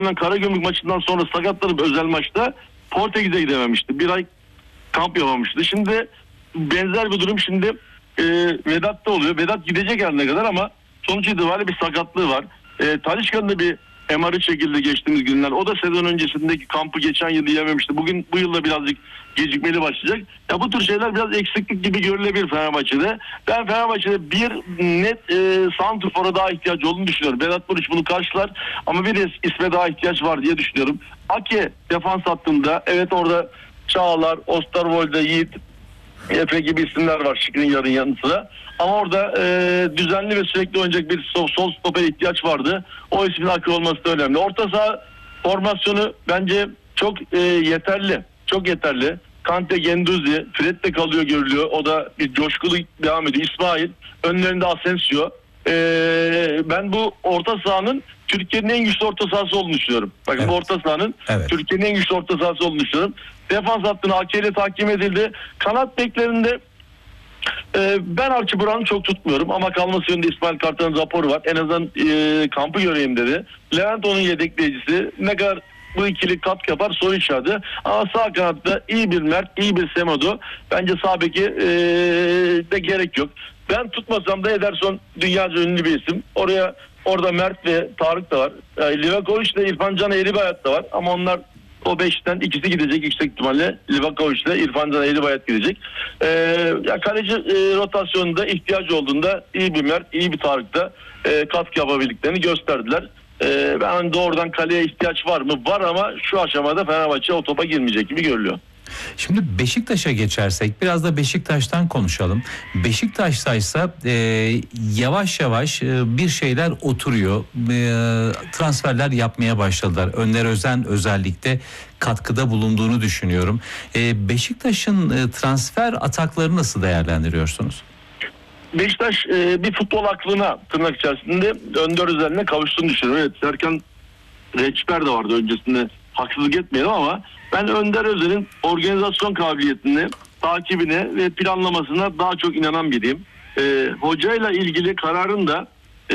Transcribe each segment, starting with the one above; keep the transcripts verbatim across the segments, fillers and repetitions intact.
Karagümrük maçından sonra sakatlanıp özel maçta Portekiz'e gidememişti. Bir ay kamp yapamamıştı. Şimdi benzer bir durum şimdi e, Vedat'ta oluyor. Vedat gidecek her ne kadar ama sonuç itibariyle bir sakatlığı var. E, Talisca'nın da bir M R çekildi geçtiğimiz günler. O da sezon öncesindeki kampı geçen yıl yememişti. Bugün bu yılda birazcık gecikmeli başlayacak. Ya bu tür şeyler biraz eksiklik gibi görülebilir Fenerbahçe'de. Ben Fenerbahçe'de bir net e, santrfora daha ihtiyaç olduğunu düşünüyorum. Vedat Muriç bunu karşılar ama bir is- isme daha ihtiyaç var diye düşünüyorum. Ake defans hattında, evet orada Çağlar, Osterwolde, Yiğit, Efe gibi isimler var Şükrü'nün yarın yanı sıra. Ama orada e, düzenli ve sürekli oynayacak bir sol, sol stoper ihtiyaç vardı. O ismin Ake olması da önemli. Orta saha formasyonu bence çok e, yeterli. Çok yeterli. Kante, Genduzi, Fred de kalıyor görülüyor. O da bir coşkulu devam ediyor. İsmail. Önlerinde Asensio. E, ben bu orta sahanın Türkiye'nin en güçlü orta sahası olduğunu düşünüyorum. Bakın Evet. bu orta sahanın Evet. Türkiye'nin en güçlü orta sahası olduğunu düşünüyorum. Defans hattına Ake ile tahkim edildi. Kanat beklerinde e, ben Archie Brown'u çok tutmuyorum ama kalması yönünde İsmail Kartal'ın raporu var. En azından e, kampı göreyim dedi. Levent onun yedekleyicisi. Ne kadar bu ikili katkı yapar soru işareti. Ama sağ kanatta iyi bir Mert, iyi bir Semedo. Bence sağ beki e, de gerek yok. Ben tutmasam da Ederson dünyaca ünlü bir isim. Oraya orada Mert ve Tarık da var. E, Livakovic ile İrfan Can Eğribayat da var. Ama onlar o beşten ikisi gidecek yüksek ihtimalle. Livakovic ile İrfan Can Eğribayat gidecek. E, ya kaleci e, rotasyonunda ihtiyacı olduğunda iyi bir Mert, iyi bir Tarık da e, katkı yapabildiklerini gösterdiler. Ee, ben doğrudan kaleye ihtiyaç var mı? Var ama şu aşamada Fenerbahçe o topa girmeyecek gibi görülüyor. Şimdi Beşiktaş'a geçersek biraz da Beşiktaş'tan konuşalım. Beşiktaş'ta ise e, yavaş yavaş e, bir şeyler oturuyor. E, transferler yapmaya başladılar. Önder Özen özellikle katkıda bulunduğunu düşünüyorum. E, Beşiktaş'ın e, transfer atakları nasıl değerlendiriyorsunuz? Beşiktaş e, bir futbol aklına tırnak içerisinde Önder Özen'le kavuştuğunu düşünüyorum. Evet, Serkan Reçber de vardı öncesinde, haksızlık etmeyelim ama ben Önder Özen'in organizasyon kabiliyetine, takibine ve planlamasına daha çok inanan biriyim. E, hocayla ilgili kararın da e,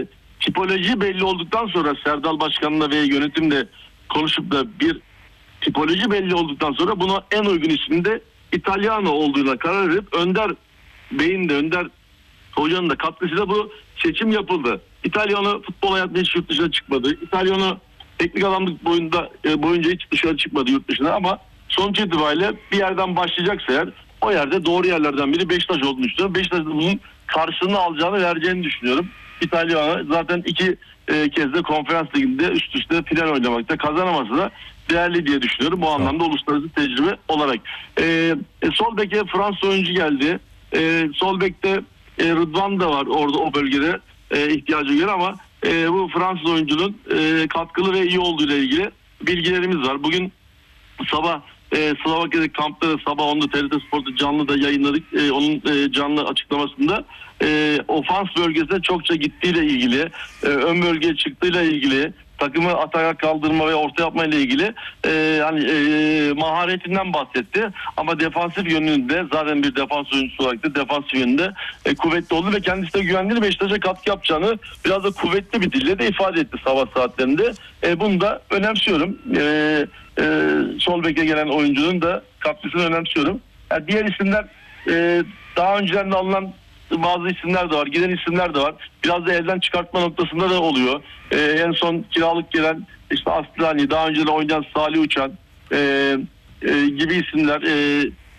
tipoloji belli olduktan sonra Serdal Başkan'la ve yönetimle konuşup da bir tipoloji belli olduktan sonra buna en uygun ismin de İtalyano olduğuna karar verip Önder Bey'in de Önder Hoca'nın da katkısıyla bu seçim yapıldı. İtalyano futbol hayatında hiç yurt dışına çıkmadı. İtalyano teknik adamlık boyunda, e, boyunca hiç dışarı çıkmadı yurt dışına ama sonuç itibariyle bir yerden başlayacaksa eğer o yerde doğru yerlerden biri Beşiktaş olduğunu düşünüyorum. Beşiktaş'ın bunun karşılığını alacağını, vereceğini düşünüyorum. İtalyano zaten iki e, kez de konferans liginde üst üste final oynamakta, kazanaması da değerli diye düşünüyorum. Bu anlamda uluslararası tecrübe olarak. E, e, sol beke Fransız oyuncu geldi. E, sol bekte e, Rıdvan da var orada o bölgede e, ihtiyacı göre ama e, bu Fransız oyuncunun e, katkılı ve iyi olduğu ile ilgili bilgilerimiz var. Bugün sabah e, Slovakya'daki kampta da sabah onu da T R T Spor'da canlı da yayınladık. E, onun e, canlı açıklamasında e, ofans bölgesine çokça gittiğiyle ilgili, e, ön bölgeye çıktığıyla ilgili, takımı atağa kaldırma ve orta yapma ile ilgili e, hani e, maharetinden bahsetti. Ama defansif yönünde zaten bir defans oyuncusu olarak da defansif yönünde e, kuvvetli oldu ve kendisi de güvendiğini, Beşiktaş'a katkı yapacağını biraz da kuvvetli bir dille de ifade etti sabah saatlerinde. E, bunu da önemsiyorum. E, e, sol beke gelen oyuncunun da katkısını önemsiyorum. Yani diğer isimler e, daha önceden de alınan bazı isimler de var, giden isimler de var. Biraz da elden çıkartma noktasında da oluyor. Ee, en son kiralık gelen işte Aslani, daha önce de oynayan Salih Uçan e, e, gibi isimler. E,